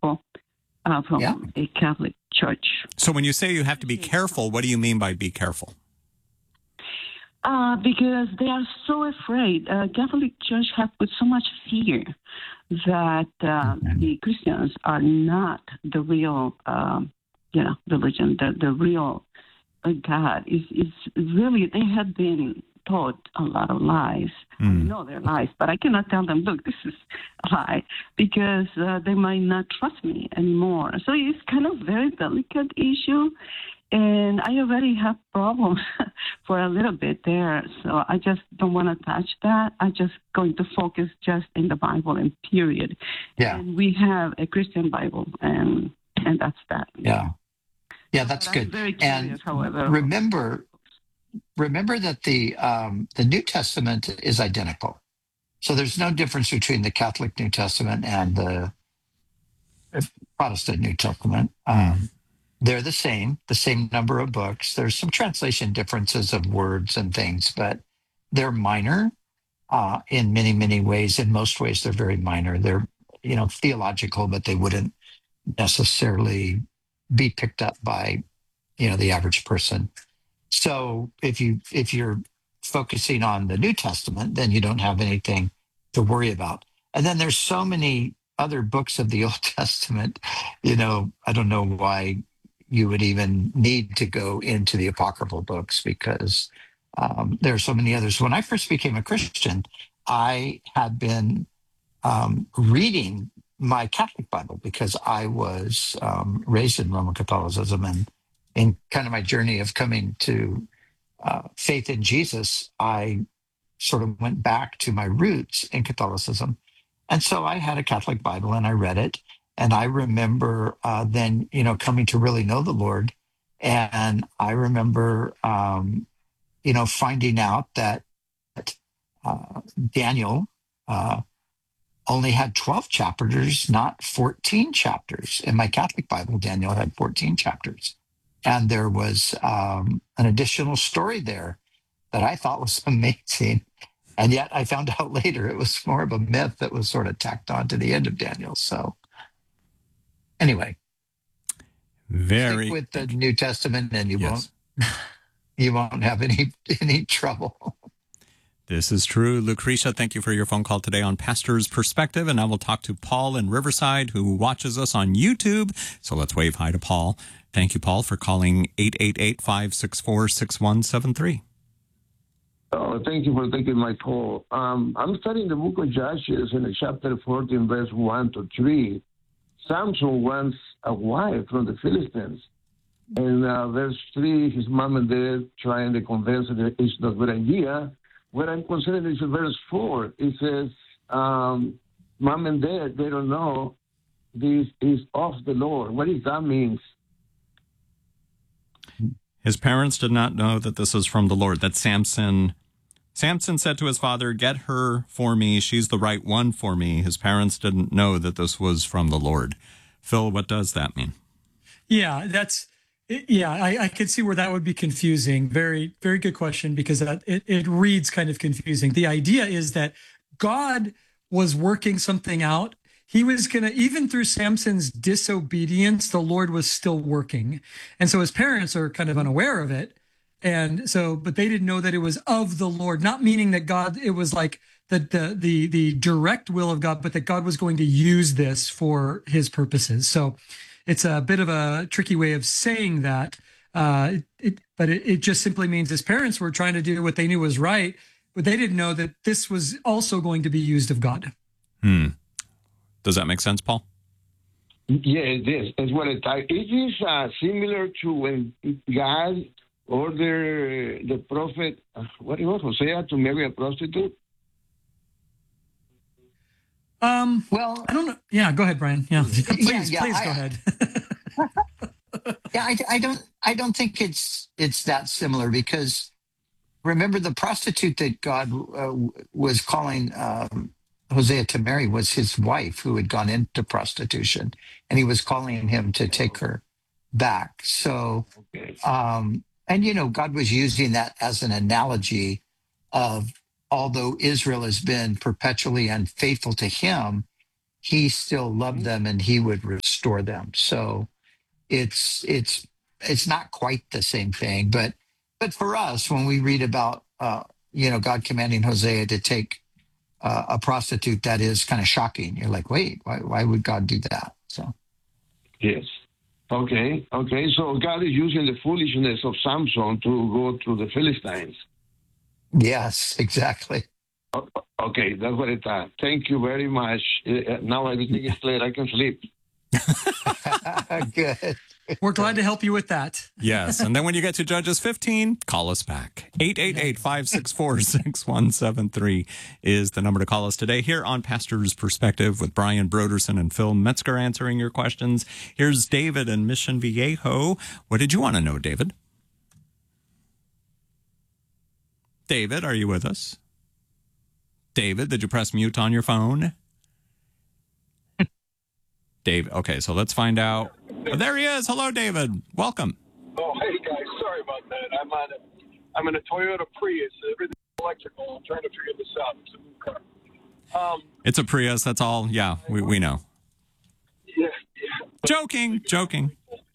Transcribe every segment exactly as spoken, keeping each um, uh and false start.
people uh, from yeah. a Catholic church. So when you say you have to be careful, what do you mean by be careful? Uh, because they are so afraid. Uh, Catholic Church have put so much fear that uh, mm-hmm. the Christians are not the real, um, you know, religion. The the real uh, God is is really. They have been taught a lot of lies. Mm. I know they're lies, but I cannot tell them, look, this is a lie, because uh, they might not trust me anymore. So it's kind of very delicate issue. And I already have problems for a little bit there, so I just don't want to touch that. I'm just going to focus just in the Bible and period. Yeah. And we have a Christian Bible, and and that's that. Yeah. Yeah, that's but good. I'm very curious, and however. remember, remember that the um, the New Testament is identical. So there's no difference between the Catholic New Testament and the Protestant New Testament. Um, They're the same, the same number of books. There's some translation differences of words and things, but they're minor uh, in many, many ways. In most ways, they're very minor. They're, you know, theological, but they wouldn't necessarily be picked up by, you know, the average person. So if you if you're focusing on the New Testament, then you don't have anything to worry about. And then there's so many other books of the Old Testament. You know, I don't know why you would even need to go into the apocryphal books, because um, there are so many others. When I first became a Christian, I had been um, reading my Catholic Bible because I was um, raised in Roman Catholicism, and in kind of my journey of coming to uh, faith in Jesus, I sort of went back to my roots in Catholicism. And so I had a Catholic Bible and I read it. And I remember uh, then, you know, coming to really know the Lord. And I remember, um, you know, finding out that uh, Daniel uh, only had twelve chapters, not fourteen chapters. In my Catholic Bible, Daniel had fourteen chapters. And there was um, an additional story there that I thought was amazing. And yet I found out later it was more of a myth that was sort of tacked on to the end of Daniel. So anyway, very stick with the New Testament, and you yes. won't you won't have any any trouble. This is true. Lucretia, thank you for your phone call today on Pastor's Perspective. And I will talk to Paul in Riverside, who watches us on YouTube. So let's wave hi to Paul. Thank you, Paul, for calling eight eight eight, five six four, six one seven three. Oh, thank you for taking my call. Um, I'm studying the book of Judges in chapter fourteen, verse one to three. Samson wants a wife from the Philistines. And uh, verse three, his mom and dad trying to convince him that it's not a good idea. What I'm considering is verse four. It says, um, mom and dad, they don't know this is of the Lord. What does that mean? His parents did not know that this is from the Lord, that Samson... Samson said to his father, get her for me. She's the right one for me. His parents didn't know that this was from the Lord. Phil, what does that mean? Yeah, that's, yeah, I, I could see where that would be confusing. Very, very good question, because that, it, it reads kind of confusing. The idea is that God was working something out. He was going to, even through Samson's disobedience, the Lord was still working. And so his parents are kind of unaware of it. And so, but they didn't know that it was of the Lord, not meaning that God, it was like the, the, the, the direct will of God, but that God was going to use this for his purposes. So it's a bit of a tricky way of saying that. Uh, it, it, but it, it just simply means his parents were trying to do what they knew was right, but they didn't know that this was also going to be used of God. Hmm. Does that make sense, Paul? Yeah, it is. That's what it is. It is uh, similar to when God ordered the prophet, uh, what it was, Hosea, to marry a prostitute. Um, well, I don't know. Yeah, go ahead, Brian. Yeah, please, yeah, yeah, please I, go ahead. yeah, I, I don't, I don't think it's it's that similar, because remember, the prostitute that God uh, was calling um, Hosea to marry was his wife, who had gone into prostitution, and he was calling him to take her back. So, um, and you know, God was using that as an analogy of, although Israel has been perpetually unfaithful to him, he still loved them and he would restore them. So it's it's it's not quite the same thing, but but for us, when we read about uh, you know, God commanding Hosea to take uh, a prostitute, that is kind of shocking. You're like, wait, why why would God do that? So Yes. Okay. Okay. So God is using the foolishness of Samson to go to the Philistines. yes, exactly. O- Okay, that's what I thought. Thank you very much. Uh, Now everything is clear. I can sleep. Good. We're glad to help you with that. Yes. And then when you get to Judges fifteen, call us back. eight eight eight, five six four, six one seven three is the number to call us today here on Pastor's Perspective with Brian Broderson and Phil Metzger answering your questions. Here's David in Mission Viejo. What did you want to know, David? David, are you with us? David, did you press mute on your phone? Dave, okay, so let's find out. Oh, there he is. Hello, David. Welcome. Oh, hey guys, sorry about that. I'm on a, I'm in a Toyota Prius. Everything's electrical. I'm trying to figure this out. It's a new car. Um, It's a Prius. That's all. Yeah, we, we know. yeah, yeah. Joking, joking.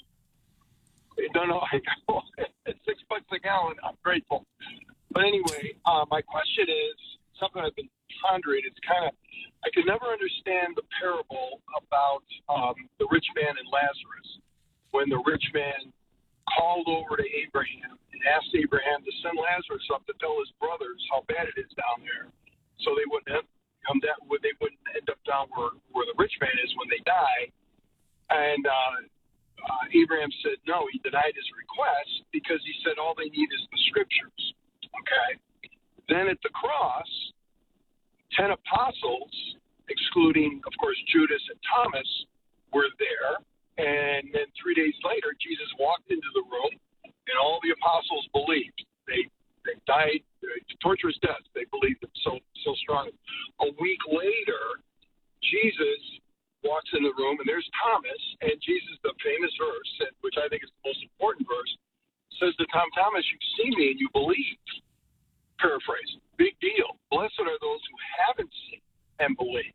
No, no, I know. It's six bucks a gallon. I'm grateful. But anyway, uh, my question is something I've been pondering. It's kind of, I could never understand the parable about um, the rich man and Lazarus. When the rich man called over to Abraham and asked Abraham to send Lazarus up to tell his brothers how bad it is down there, so they wouldn't end, come down, they wouldn't end up down where, where the rich man is when they die. And uh, uh, Abraham said no. He denied his request because he said all they need is the scriptures. Okay. Then at the cross, ten apostles, excluding, of course, Judas and Thomas, were there. And then three days later, Jesus walked into the room, and all the apostles believed. They they died torturous deaths. They believed it so so strongly. A week later, Jesus walks in the room, and there's Thomas, and Jesus, the famous verse, which I think is the most important verse, says to Tom Thomas, "You've seen me and you believed." Paraphrase. Big deal. Blessed are those who haven't seen and believed.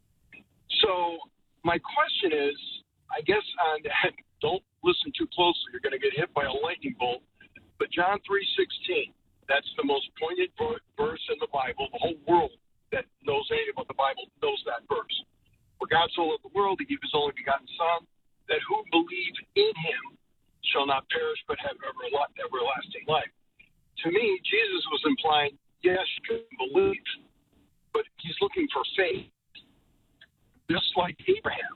So my question is, I guess on don't listen too closely. You're going to get hit by a lightning bolt. But John three sixteen, that's the most poignant verse in the Bible. The whole world that knows anything about the Bible knows that verse. For God so loved the world, he gave his only begotten Son, that who believes in him shall not perish but have everlasting life. To me, Jesus was implying, yes, you can believe, but he's looking for faith, just like Abraham.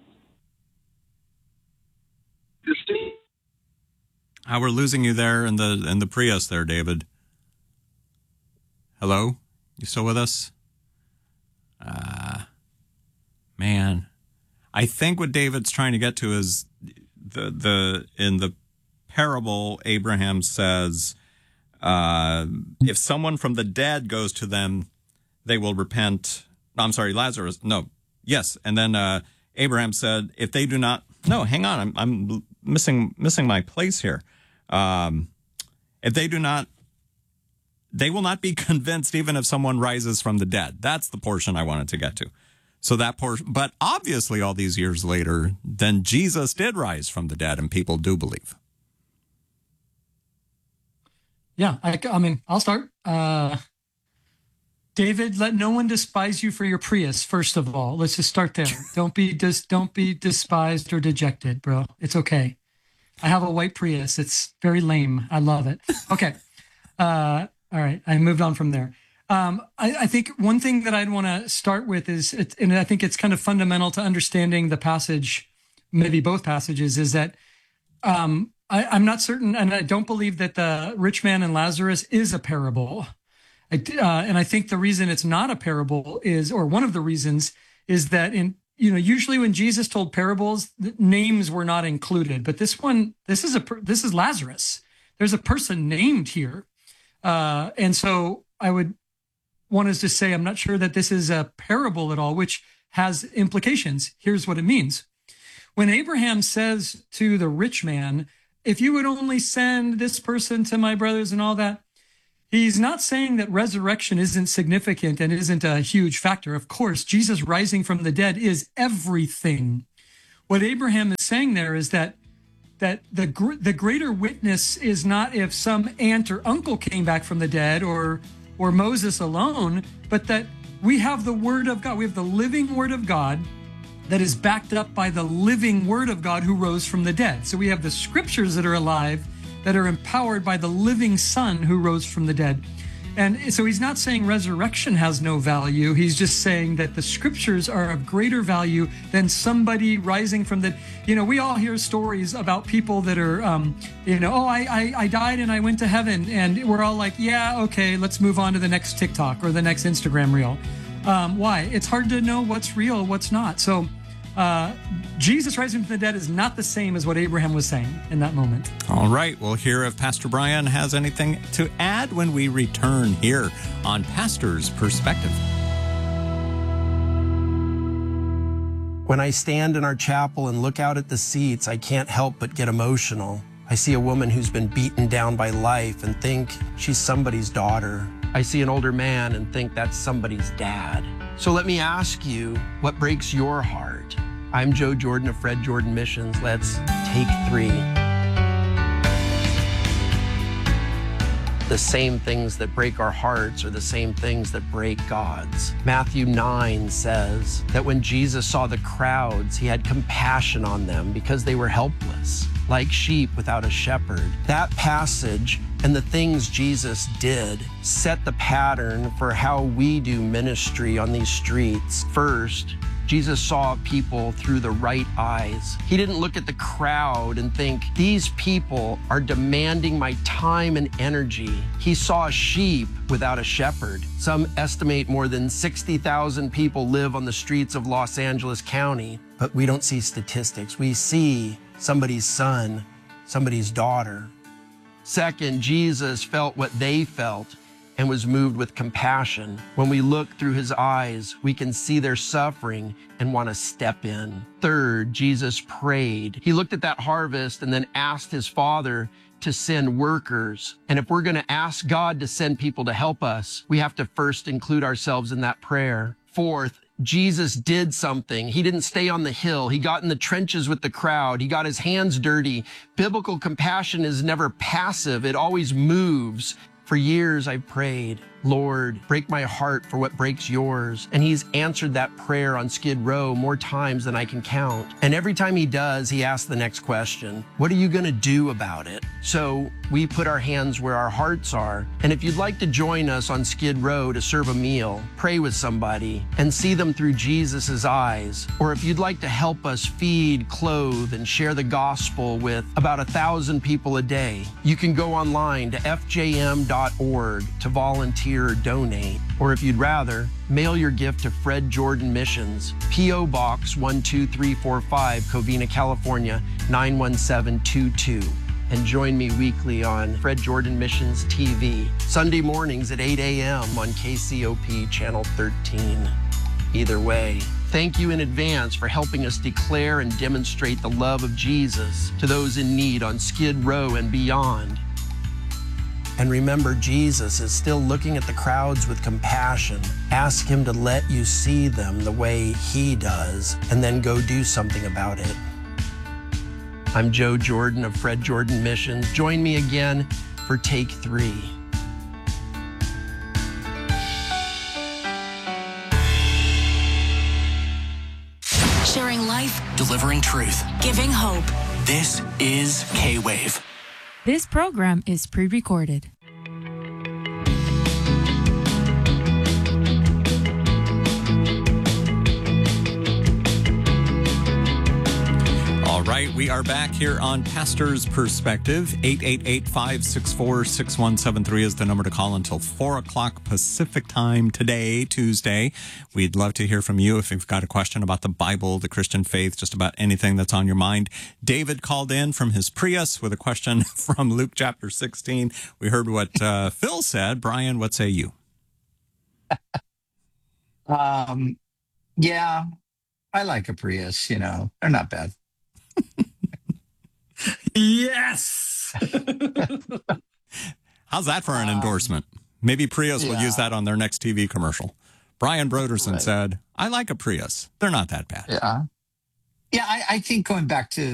You see? How we're losing you there in the in the Prius there, David. Hello? You still with us? Uh, man. I think what David's trying to get to is the the in the parable, Abraham says, Uh, if someone from the dead goes to them, they will repent. I'm sorry, Lazarus. No. Yes. And then uh, Abraham said, if they do not, no, hang on. I'm, I'm missing missing my place here. Um, if they do not, they will not be convinced even if someone rises from the dead. That's the portion I wanted to get to. So that portion, but obviously all these years later, then Jesus did rise from the dead and people do believe. Yeah, I, I mean, I'll start. Uh, David, let no one despise you for your Prius. First of all, let's just start there. Don't be dis, don't be despised or dejected, bro. It's okay. I have a white Prius. It's very lame. I love it. Okay. Uh, all right. I moved on from there. Um, I, I think one thing that I'd want to start with is, it, and I think it's kind of fundamental to understanding the passage, maybe both passages, is that um, I, I'm not certain, and I don't believe that the rich man and Lazarus is a parable. I, uh, and I think the reason it's not a parable is, or one of the reasons, is that in you know usually when Jesus told parables, names were not included. But this one, this is a this is Lazarus. There's a person named here, uh, and so I would want us to say I'm not sure that this is a parable at all, which has implications. Here's what it means: when Abraham says to the rich man, if you would only send this person to my brothers and all that, he's not saying that resurrection isn't significant and isn't a huge factor. Of course, Jesus rising from the dead is everything. What Abraham is saying there is that that the gr- the greater witness is not if some aunt or uncle came back from the dead or or Moses alone, but that we have the Word of God. We have the living Word of God that is backed up by the living Word of God who rose from the dead. So we have the scriptures that are alive, that are empowered by the living Son who rose from the dead. And so he's not saying resurrection has no value. He's just saying that the scriptures are of greater value than somebody rising from the, you know, we all hear stories about people that are, um, you know, oh, I, I, I died and I went to heaven. And we're all like, yeah, okay, let's move on to the next TikTok or the next Instagram reel. Um, why? It's hard to know what's real, what's not. So uh, Jesus rising from the dead is not the same as what Abraham was saying in that moment. All right. We'll hear if Pastor Brian has anything to add when we return here on Pastor's Perspective. When I stand in our chapel and look out at the seats, I can't help but get emotional. I see a woman who's been beaten down by life and think she's somebody's daughter. I see an older man and think that's somebody's dad. So let me ask you, what breaks your heart? I'm Joe Jordan of Fred Jordan Missions. Let's take three. The same things that break our hearts are the same things that break God's. Matthew nine says that when Jesus saw the crowds, he had compassion on them because they were helpless, like sheep without a shepherd. That passage and the things Jesus did set the pattern for how we do ministry on these streets. First, Jesus saw people through the right eyes. He didn't look at the crowd and think, these people are demanding my time and energy. He saw sheep without a shepherd. Some estimate more than sixty thousand people live on the streets of Los Angeles County, but we don't see statistics. We see somebody's son, somebody's daughter. Second, Jesus felt what they felt and was moved with compassion. When we look through his eyes, we can see their suffering and want to step in. Third, Jesus prayed. He looked at that harvest and then asked his Father to send workers. And if we're going to ask God to send people to help us, we have to first include ourselves in that prayer. Fourth, Jesus did something. He didn't stay on the hill. He got in the trenches with the crowd. He got his hands dirty. Biblical compassion is never passive. It always moves. For years, I've prayed, Lord, break my heart for what breaks yours. And he's answered that prayer on Skid Row more times than I can count. And every time he does, he asks the next question, what are you going to do about it? So we put our hands where our hearts are. And if you'd like to join us on Skid Row to serve a meal, pray with somebody, and see them through Jesus's eyes, or if you'd like to help us feed, clothe, and share the gospel with about a thousand people a day, you can go online to f j m dot org to volunteer or donate. Or if you'd rather, mail your gift to Fred Jordan Missions, P O Box one two three four five, Covina, California, nine one seven two two. And join me weekly on Fred Jordan Missions T V, Sunday mornings at eight a m on K C O P Channel thirteen. Either way, thank you in advance for helping us declare and demonstrate the love of Jesus to those in need on Skid Row and beyond. And remember, Jesus is still looking at the crowds with compassion. Ask him to let you see them the way he does, and then go do something about it. I'm Joe Jordan of Fred Jordan Missions. Join me again for Take Three. Sharing life, delivering truth, giving hope. This is K-Wave. This program is pre-recorded. All right, we are back here on Pastor's Perspective. eight eight eight, five six four, six one seven three is the number to call until four o'clock Pacific time today, Tuesday. We'd love to hear from you if you've got a question about the Bible, the Christian faith, just about anything that's on your mind. David called in from his Prius with a question from Luke chapter sixteen. We heard what uh, Phil said. Brian, what say you? um, yeah, I like a Prius, you know. They're not bad. Yes. How's that for an um, endorsement? Maybe Prius will Yeah. use that on their next T V commercial. Brian Broderson Right. said, I like a Prius. They're not that bad. Yeah. Yeah, I, I think going back to